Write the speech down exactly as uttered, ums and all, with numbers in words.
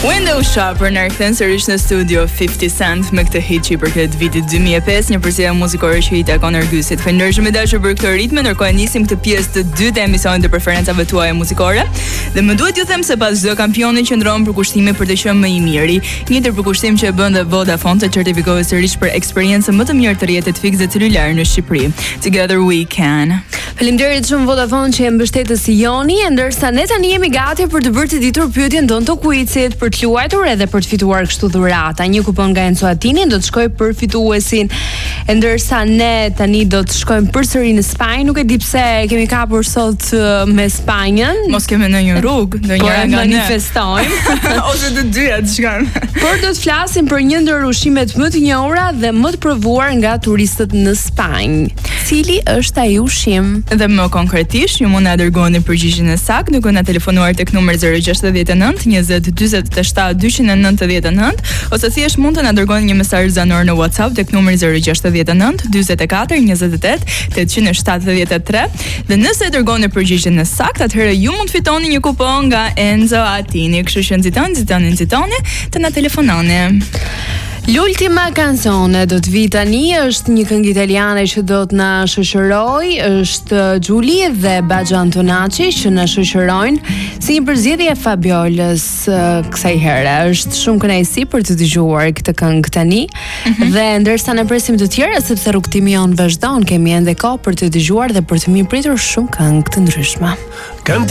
Window Shopper në rkthen sërish në studio fifty Cent me këtë hit që i përket vitit two thousand five, një përzierje muzikore që i takon Ergysit. Falënderojmë me dashur për këtë ritëm, ndërkohë nisim këtë pjesë të dytë të emisionit të preferencave tuaja muzikore. Dhe më duhet ju them se pas çdo kampioni qëndron për kushtime për të qenë më i miri. Një tjetër përkushtim që e bën dhe Vodafone të certifikohet sërish për eksperiencën më të mirë të rrjetit fikse celular në Shqipëri. Together we can. Faleminderit shumë Vodafone që e mbështetës Joni, ndërsa ne tani jemi gati për të bërë të ditur pyetjen tonë të quizit, për të luajtur edhe për të fituar kështu dhurata. Një kupon nga Enzo Attini do të shkojë për fituesin, ndërsa ne tani do të shkojmë përsëri në Spanjë. Nuk e di pse kemi kapur sot me Spanjën. Mos kemi në një rrugë, ndonjëra nga ne manifestojmë ose të dyja të shkojmë. Por do të flasim për një ndër ushqimet më të njohura dhe më të provuar nga turistët në Spanjë. Cili është ai ushqim? Dhe më konkretisht, ju mund na dërgoni përgjigjen e saktë duke na telefonuar tek numri zero six nine twenty forty seven two nine nine ose thjesht mund të na dërgoni një mesazh zanor në WhatsApp tek numri zero six nine twenty-four twenty-eight eight seven three. Dhe nëse e dërgoni përgjigjen e saktë, atëherë ju mund të fitoni një kupon nga Enzo Attini. Kështu që nxitoni, nxitoni, nxitoni të na telefononi. L'ultima canzone do të vi tani, është një këngë italiane që do të na shoqëroj, është Giulia dhe Baggio Antonacci që na shoqërojnë si një përzgjedhje e Fabiolës kësaj here. Është shumë kënaqësi për të dëgjuar këtë këngë tani. Mm-hmm. Dhe ndërsa ne presim të tjera sepse rrugtimi jon vazhdon, kemi ende kohë për të dëgjuar dhe për të mirëpritur shumë këngë të ndryshme.